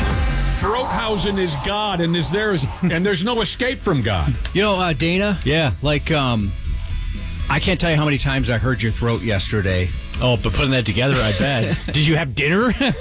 Throathausen is God, and there's no escape from God. You know, Dana? Yeah. Like, I can't tell you how many times I heard your throat yesterday. Oh, but putting that together, I bet. Did you have dinner?